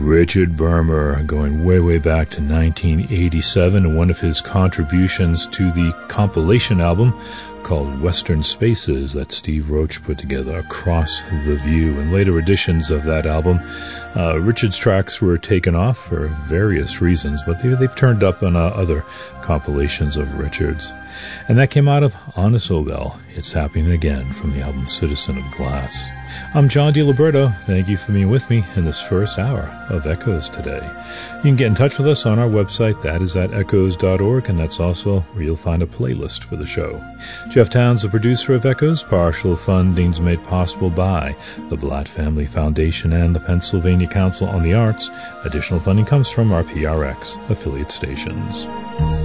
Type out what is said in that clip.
Richard Bermer, going way, way back to 1987, and one of his contributions to the compilation album called Western Spaces that Steve Roach put together, Across the View. And later editions of that album, Richard's tracks were taken off for various reasons, but they've turned up on other compilations of Richard's. And that came out of Anna Sobel, It's Happening Again, from the album Citizen of Glass. I'm John DiLiberto. Thank you for being with me in this first hour of Echoes today. You can get in touch with us on our website, that is at echoes.org, and that's also where you'll find a playlist for the show. Jeff Towns, the producer of Echoes. Partial funding's made possible by the Blatt Family Foundation and the Pennsylvania Council on the Arts. Additional funding comes from our PRX affiliate stations.